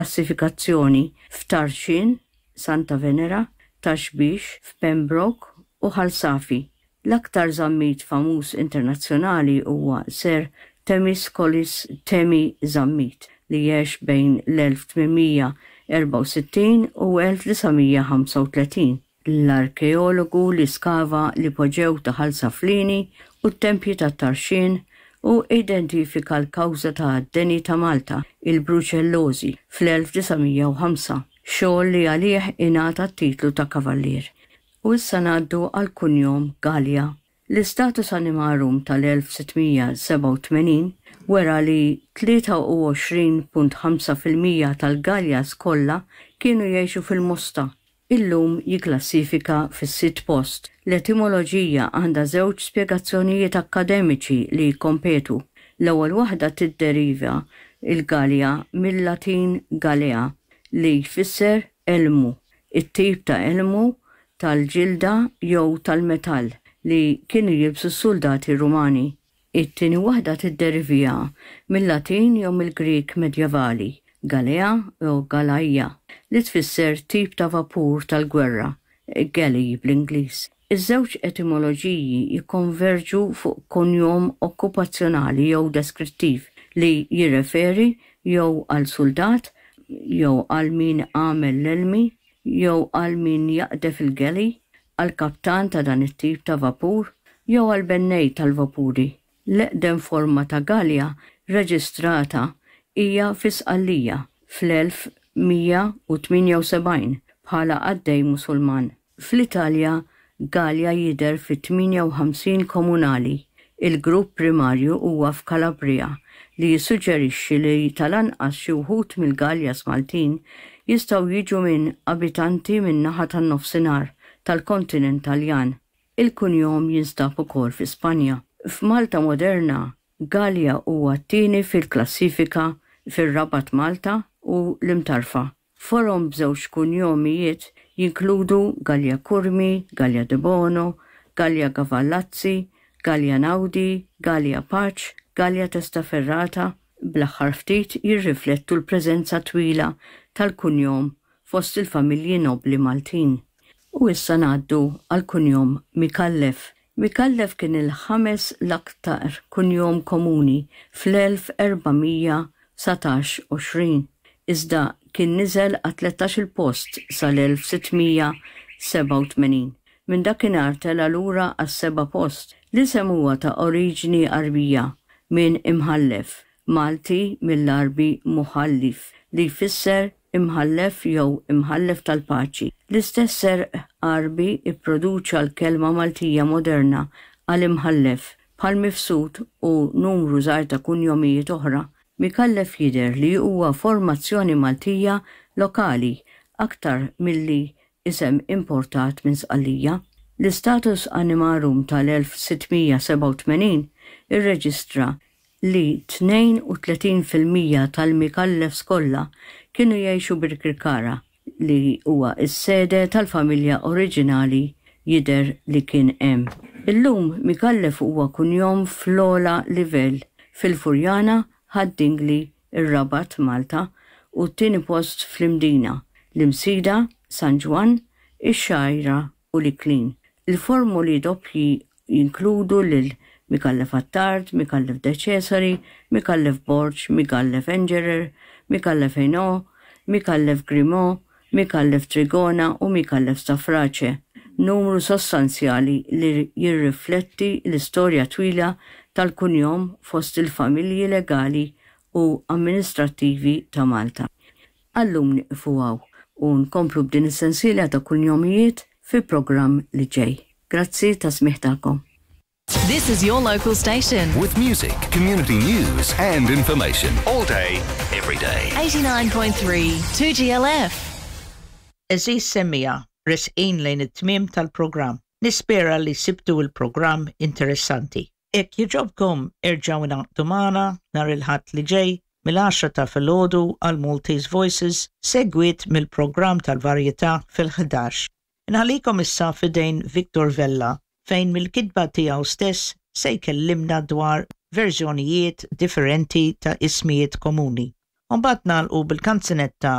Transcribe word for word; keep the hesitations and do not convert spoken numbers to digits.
klassifikazzjoni f'Tarxin, Santa Venera, Taxbix, f'Pembroke u Ħalsafi. L-aktar żammit famuż internazzjonali huwa Sir Themis Collis Temi Żammit li jgħix bejn l-elf tminmija erba' u sittin u elf tlisamija ħamsa u tletin. L-arkeologu li skava l-ipoġew ta' Ħalsaflini u t-tempji ta' Tarxin u identifika l-kawża ta' d-deni ta' Malta, il-bruċellożi, fl-elf tisamija u ħamsa, xogħol li għalih ingħata t-titlu ta' kavallier. U issa ngħaddu għall-kunjom Gallia. L-istatus animarum tal-elf sittmija seba' u tmenin wera li tlieta u għoxrin punt ħamsa fil-mija tal-Galjas kollha kienu jgħixu fil-Mosta. Illum jiklassifika fis-sitt post. L-etimoloġija għandha żewġ spjegazzjonijiet akkademiċi li jkompetu. L-ewwel waħda tidderiva il-Gallia mill-Latin Galea li jfisser elmu, it-tip ta' elmu tal-ġilda jew tal-metall li kienu jilbsu s-soldati Rumani. It-tieni waħda tidderivija mill-Latin jew mill-Grik medjevali, Galea jew Galajja, li tfisser tip ta' vapur tal-gwerra, galley bl-Ingliż. Iż-żewġ etimoloġiji jikkonverġu fuq konjom okkupazzjonali jew deskrittiv li jirreferi jew għal soldat, jew għal min għamel l-elmi, jew għal min jaqdef il-galley, għal kaptan ta' dan it-tip ta' vapur, jew għal bennej tal-vapuri. L-eqdem forma ta' Gallia reġistrata hija fis-Qallija fl-elf mija u tminja u sebgħin bħala għaddej Musulman. Fl-Italja Gallia jidher fi tminja u ħamsin komunali. Il-grupp primarju huwa f'Kalabria li jissuġġerixxi li tal-anqas xi wħud mill-Galjas Maltin jistgħu jiġu minn abitanti min-naħa tan-nofsinhar tal-kontinent Taljan. Il-kunjom jinstab ukoll fi Spanja. F'Malta moderna, Gallia huwa t-tieni fil-klassifika fir-Rabat Malta u l-imtarfa. Forom b'żewġ kunjomijiet jinkludu Gallia Kurmi, Gallia de Bono, Gallia Gavallazzi, Gallia Naudi, Gallia Paċ, Gallia Testaferrata, bl-aħħar ftit jirriflettu l-preżenza twila tal-kunjom fost il-familji nobli Maltin. U issa ngħaddu għal-kunjom Mikallef. Mikallef kien il-ħames l-aktar kunjom komuni fl-elf erba'mija satax għoxrin, iżda kien niżel għat tletax-il post sal-elf sittmija seba' u tmenin. Minn dakinhar tela lura għas-seba' post li semuha ta' oriġini Arbija minn imħallef, Malti mill-Arbi muħallif li jfisser imħallef jew imħallef tal-paċi. L-istess serq Arbi ipproduċa l-kelma Maltija moderna għal imħallef bħal mifsud u numru żgħar ta' kunjomijiet oħra. Mikallef jidher li huwa formazzjoni Maltija lokali aktar milli isem importat minn Sqallija. L-istatus animarum tal-elf sittmija seba' u tmenin irreġistra li tnejn u tletin fil-mija tal-Mikallefs kollha kienu jgħixu bil-Kirkara li huwa s-sede tal-familja oriġinali jidher li kien hemm. Illum Mikallef huwa kunjom fl-ogħla livell fil-Furjana, Ħaddingli, ir-Rabat Malta u t-tieni post fl-Imdina, l-Imsida, San Ġwan, ix-Xajra u l-Iklin. Il-formuli doppji jinkludu lil Mikallef Attard, Mikallef De Cesari, Mikallef Borġ, Mikallef Engerer, Mikallef Eno, Mikallef Grimo, Mikallef Trigona u Mikallef Stafrace. Numru sostanzjali li jirrifletti l-istorja twila tal-kunjom fost il-familji legali u amministrativi ta' Malta. Allum niqfu għaw u nkomplu b'din is-sensiela ta' kunjomijiet fi programm li ġej. Grazzi ta' smiħtakom. This is your local station. With music, community news and information. All day, every day. eighty-nine point three two G L F. Eżis semmija, resqin lejn it-tmiem tal-programm. Nispera li sibtu il-programm interessanti. Ek jiġobkom irġaw inaqtu magħna nhar il-ħadd li ġej mill-għaxra ta' filgħodu għal Maltese Voices segwit mill-programm tal-varjetà fil-ħdax. Inħallikom issa fidejn Victor Vella fejn mill-kitba tiegħu stess se jkellimna dwar verżjonijiet differenti ta' ismijiet komuni. Mbagħad nagħlqu bil-kanzunetta